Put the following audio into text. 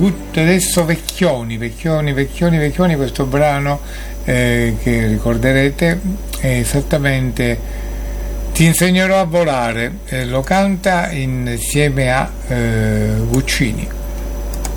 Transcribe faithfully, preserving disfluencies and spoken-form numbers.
adesso Vecchioni, Vecchioni, Vecchioni, Vecchioni, questo brano eh, che ricorderete è esattamente Ti insegnerò a volare, eh, lo canta insieme a eh, Guccini.